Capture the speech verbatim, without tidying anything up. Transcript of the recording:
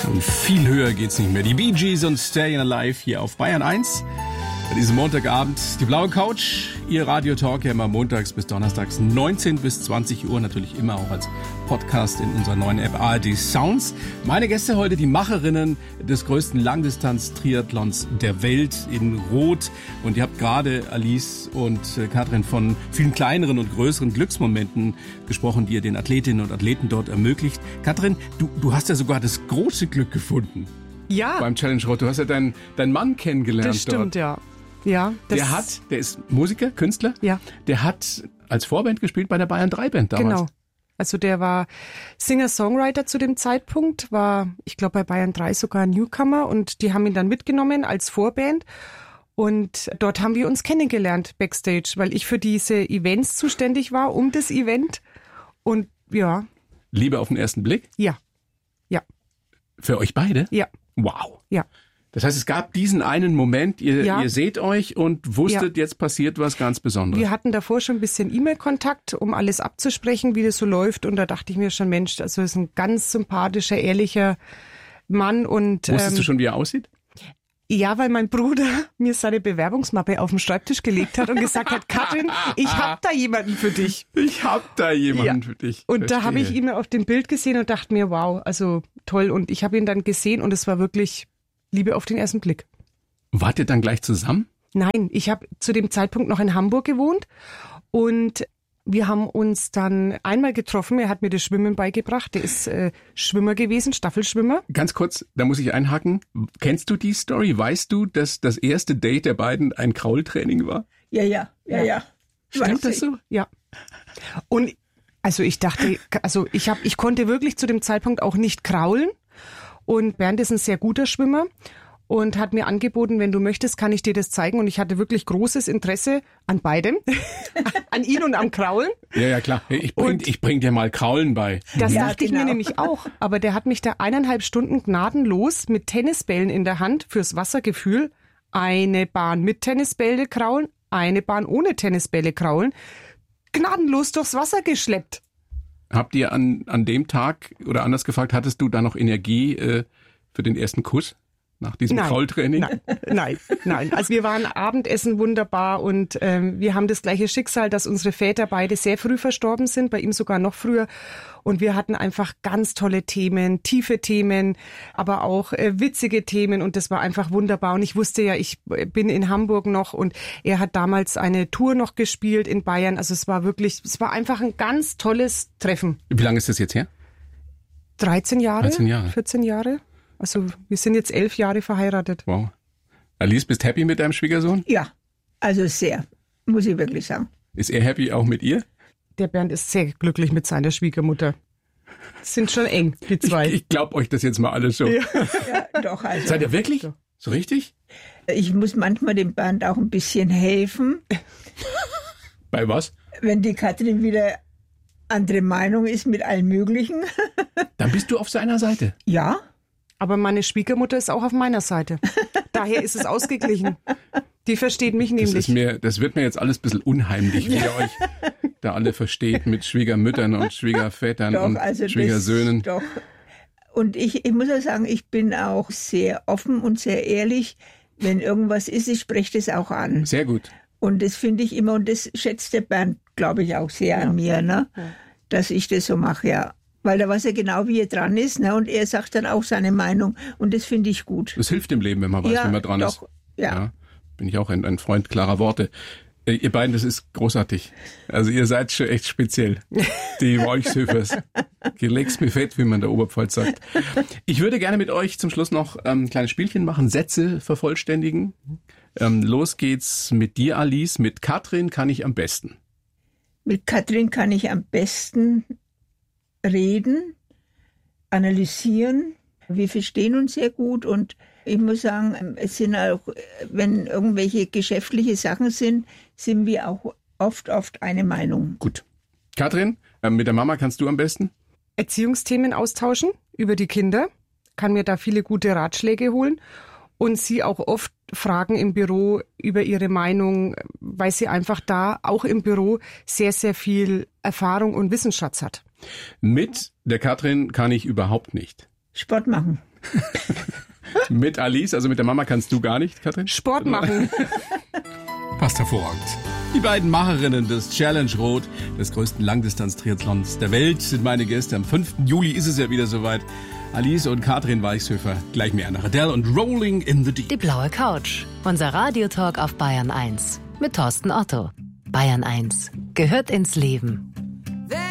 Und viel höher geht's nicht mehr. Die Bee Gees und Staying Alive hier auf Bayern eins. Bei diesem Montagabend die blaue Couch. Ihr Radio-Talk ja immer montags bis donnerstags neunzehn bis zwanzig Uhr. Natürlich immer auch als Podcast in unserer neuen App A R D Sounds. Meine Gäste heute die Macherinnen des größten Langdistanz-Triathlons der Welt in Rot. Und ihr habt gerade Alice und Katrin von vielen kleineren und größeren Glücksmomenten gesprochen, die ihr den Athletinnen und Athleten dort ermöglicht. Katrin, du, du hast ja sogar das große Glück gefunden. Ja. Beim Challenge Rot. Du hast ja deinen, deinen Mann kennengelernt. Das stimmt, dort. ja. Ja, das der hat, der ist Musiker, Künstler. Ja. Der hat als Vorband gespielt bei der Bayern drei Band damals. Genau. Also der war Singer-Songwriter zu dem Zeitpunkt, war, ich glaube, bei Bayern drei sogar ein Newcomer und die haben ihn dann mitgenommen als Vorband. Und dort haben wir uns kennengelernt backstage, weil ich für diese Events zuständig war, um das Event. Und ja. Liebe auf den ersten Blick? Ja. Ja. Für euch beide? Ja. Wow. Ja. Das heißt, es gab diesen einen Moment, ihr, ja. ihr seht euch und wusstet, ja. jetzt passiert was ganz Besonderes. Wir hatten davor schon ein bisschen E-Mail-Kontakt, um alles abzusprechen, wie das so läuft. Und da dachte ich mir schon, Mensch, also ist ein ganz sympathischer, ehrlicher Mann. Und wusstest ähm, du schon, wie er aussieht? Ja, weil mein Bruder mir seine Bewerbungsmappe auf den Schreibtisch gelegt hat und gesagt hat, Katrin, ich hab da jemanden für dich. Ich hab da jemanden ja. für dich. Und Verstehe. Da habe ich ihn auf dem Bild gesehen und dachte mir, wow, also toll. Und ich habe ihn dann gesehen und es war wirklich Liebe auf den ersten Blick. Wart ihr dann gleich zusammen? Nein, ich habe zu dem Zeitpunkt noch in Hamburg gewohnt und wir haben uns dann einmal getroffen. Er hat mir das Schwimmen beigebracht. Der ist äh, Schwimmer gewesen, Staffelschwimmer. Ganz kurz, da muss ich einhaken. Kennst du die Story? Weißt du, dass das erste Date der beiden ein Kraultraining war? Ja, ja, ja, ja. Stimmt das so? Ja. Und also ich dachte, also ich habe, ich konnte wirklich zu dem Zeitpunkt auch nicht kraulen. Und Bernd ist ein sehr guter Schwimmer und hat mir angeboten, wenn du möchtest, kann ich dir das zeigen. Und ich hatte wirklich großes Interesse an beidem, an ihn und am Kraulen. Ja, ja, klar. Ich bring, ich bring dir mal Kraulen bei. Das ja, dachte genau. ich mir nämlich auch. Aber der hat mich da eineinhalb Stunden gnadenlos mit Tennisbällen in der Hand fürs Wassergefühl, eine Bahn mit Tennisbälle kraulen, eine Bahn ohne Tennisbälle kraulen, gnadenlos durchs Wasser geschleppt. Habt ihr an, an dem Tag, oder anders gefragt, hattest du da noch Energie äh, für den ersten Kuss nach diesem nein, Kraultraining? Nein, nein, nein. Also wir waren Abendessen wunderbar und ähm, wir haben das gleiche Schicksal, dass unsere Väter beide sehr früh verstorben sind, bei ihm sogar noch früher. Und wir hatten einfach ganz tolle Themen, tiefe Themen, aber auch äh, witzige Themen und das war einfach wunderbar. Und ich wusste ja, ich bin in Hamburg noch und er hat damals eine Tour noch gespielt in Bayern. Also es war wirklich, es war einfach ein ganz tolles Treffen. Wie lange ist das jetzt her? dreizehn Jahre, dreizehn Jahre. vierzehn Jahre. Also wir sind jetzt elf Jahre verheiratet. Wow. Alice, bist happy mit deinem Schwiegersohn? Ja, also sehr, muss ich wirklich sagen. Ist er happy auch mit ihr? Der Bernd ist sehr glücklich mit seiner Schwiegermutter. Sind schon eng, die zwei. Ich, ich glaube euch das jetzt mal alles so. Ja. Ja, doch, also. Seid ihr wirklich? So richtig? Ich muss manchmal dem Bernd auch ein bisschen helfen. Bei was? Wenn die Katrin wieder andere Meinung ist mit allem Möglichen. Dann bist du auf seiner Seite. Ja. Aber meine Schwiegermutter ist auch auf meiner Seite. Daher ist es ausgeglichen. Die versteht mich nämlich. Das, ist mir, das wird mir jetzt alles ein bisschen unheimlich, wie ihr euch da alle versteht mit Schwiegermüttern und Schwiegervätern Doch, und also Schwiegersöhnen. Das, doch. Und ich, ich muss ja sagen, ich bin auch sehr offen und sehr ehrlich. Wenn irgendwas ist, ich spreche das auch an. Sehr gut. Und das finde ich immer, und das schätzt der Bernd, glaube ich, auch sehr ja. an mir, ne? Ja. Dass ich das so mache, ja. Weil da weiß er genau, wie er dran ist, ne? Und er sagt dann auch seine Meinung. Und das finde ich gut. Das hilft im Leben, wenn man weiß, ja, wie man dran doch, ist. Ja. ja. Bin ich auch ein, ein Freund klarer Worte. Äh, ihr beiden, das ist großartig. Also ihr seid schon echt speziell. Die Wolchshöfers. Gelegst mir fett, wie man in der Oberpfalz sagt. Ich würde gerne mit euch zum Schluss noch ähm, ein kleines Spielchen machen, Sätze vervollständigen. Ähm, los geht's mit dir, Alice. Mit Katrin kann ich am besten. Mit Katrin kann ich am besten reden, analysieren. Wir verstehen uns sehr gut und ich muss sagen, es sind auch, wenn irgendwelche geschäftliche Sachen sind, sind wir auch oft, oft eine Meinung. Gut. Katrin, äh, mit der Mama kannst du am besten? Erziehungsthemen austauschen über die Kinder, kann mir da viele gute Ratschläge holen und sie auch oft fragen im Büro über ihre Meinung, weil sie einfach da auch im Büro sehr, sehr viel Erfahrung und Wissensschatz hat. Mit der Katrin kann ich überhaupt nicht. Sport machen. Mit Alice, also mit der Mama kannst du gar nicht, Katrin? Sport machen. Passt hervorragend. Die beiden Macherinnen des Challenge Rot, des größten Langdistanz-Triathlons der Welt, sind meine Gäste. Am fünften Juli ist es ja wieder soweit. Alice und Katrin Weichshöfer, gleich mehr nach Adele und Rolling in the Deep. Die blaue Couch, unser Radiotalk auf Bayern eins. Mit Thorsten Otto. Bayern eins gehört ins Leben.